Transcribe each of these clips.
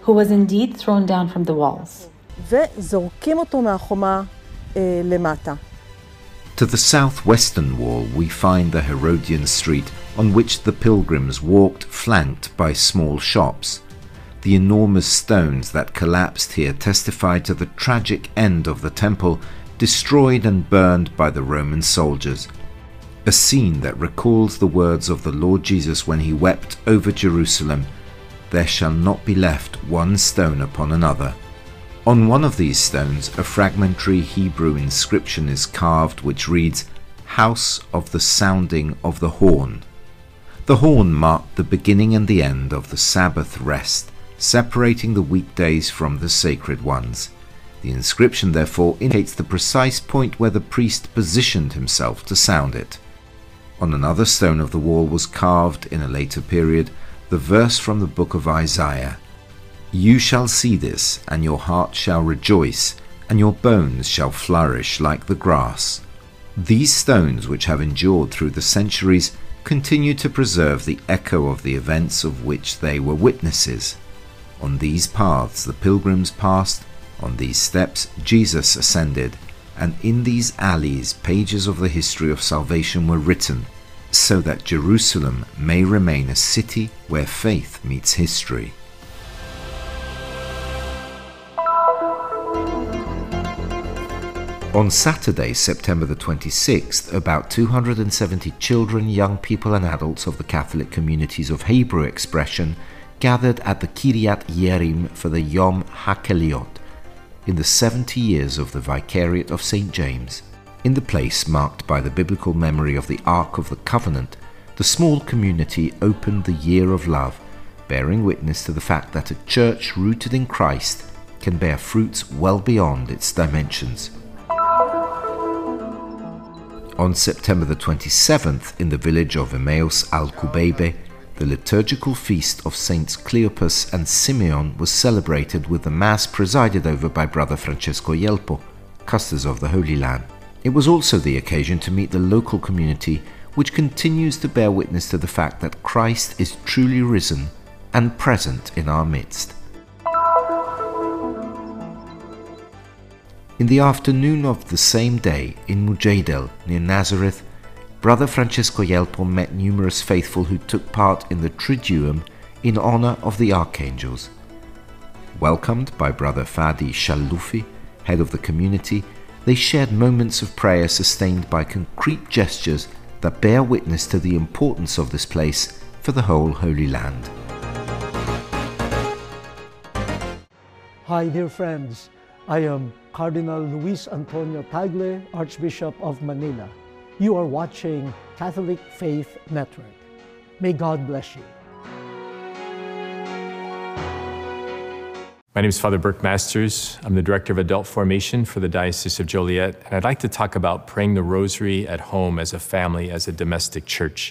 who was indeed thrown down from the walls. וזורקים אותו מהחומה למטה. To the southwestern wall we find the Herodian street on which the pilgrims walked, flanked by small shops. The enormous stones that collapsed here testify to the tragic end of the temple, destroyed and burned by the Roman soldiers. A scene that recalls the words of the Lord Jesus when he wept over Jerusalem, "There shall not be left one stone upon another." On one of these stones, a fragmentary Hebrew inscription is carved which reads, "House of the Sounding of the Horn." The horn marked the beginning and the end of the Sabbath rest, separating the weekdays from the sacred ones. The inscription therefore indicates the precise point where the priest positioned himself to sound it. On another stone of the wall was carved, in a later period, the verse from the book of Isaiah, "You shall see this, and your heart shall rejoice, and your bones shall flourish like the grass." These stones, which have endured through the centuries, continue to preserve the echo of the events of which they were witnesses. On these paths the pilgrims passed, on these steps Jesus ascended, and in these alleys pages of the history of salvation were written, so that Jerusalem may remain a city where faith meets history. On Saturday, September the 26th, about 270 children, young people and adults of the Catholic communities of Hebrew expression gathered at the Kiryat Yerim for the Yom HaKeliot, in the 70 years of the Vicariate of St. James. In the place marked by the biblical memory of the Ark of the Covenant, the small community opened the Year of Love, bearing witness to the fact that a church rooted in Christ can bear fruits well beyond its dimensions. On September the 27th, in the village of Emmaus al-Kubebe, the liturgical feast of Saints Cleopas and Simeon was celebrated with the Mass presided over by Brother Francesco Yelpo, custos of the Holy Land. It was also the occasion to meet the local community, which continues to bear witness to the fact that Christ is truly risen and present in our midst. In the afternoon of the same day, in Mujaydel, near Nazareth, Brother Francesco Yelpo met numerous faithful who took part in the Triduum in honor of the archangels. Welcomed by Brother Fadi Shallufi, head of the community, they shared moments of prayer sustained by concrete gestures that bear witness to the importance of this place for the whole Holy Land. Hi dear friends, I am Cardinal Luis Antonio Tagle, Archbishop of Manila. You are watching Catholic Faith Network. May God bless you. My name is Father Burke Masters. I'm the Director of Adult Formation for the Diocese of Joliet, and I'd like to talk about praying the Rosary at home as a family, as a domestic church.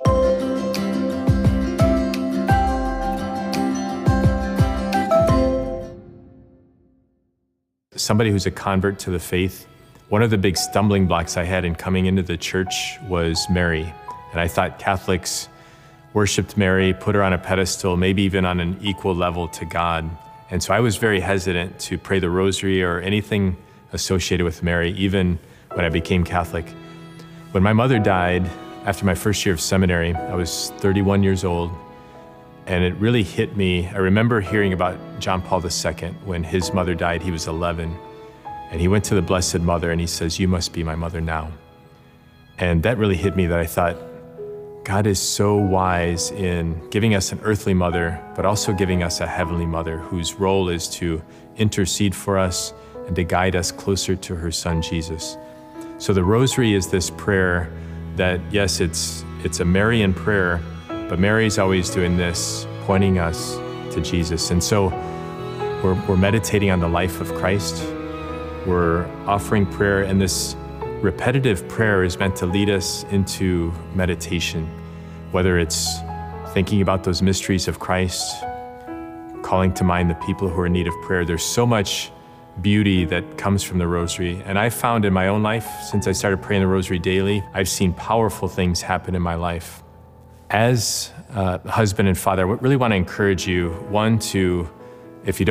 Somebody who's a convert to the faith, one of the big stumbling blocks I had in coming into the church was Mary. And I thought Catholics worshiped Mary, put her on a pedestal, maybe even on an equal level to God. And so I was very hesitant to pray the Rosary or anything associated with Mary, even when I became Catholic. When my mother died, after my first year of seminary, I was 31 years old, and it really hit me. I remember hearing about John Paul II. When his mother died, he was 11. And he went to the Blessed Mother and he says, "You must be my mother now." And that really hit me, that I thought, God is so wise in giving us an earthly mother, but also giving us a heavenly mother whose role is to intercede for us and to guide us closer to her Son, Jesus. So the Rosary is this prayer that, yes, it's a Marian prayer, but Mary's always doing this, pointing us to Jesus. And so we're meditating on the life of Christ. We're offering prayer, and this repetitive prayer is meant to lead us into meditation, whether it's thinking about those mysteries of Christ, calling to mind the people who are in need of prayer. There's so much beauty that comes from the Rosary. And I found in my own life, since I started praying the Rosary daily, I've seen powerful things happen in my life. As a husband and father, I really want to encourage you, one, to, if you don't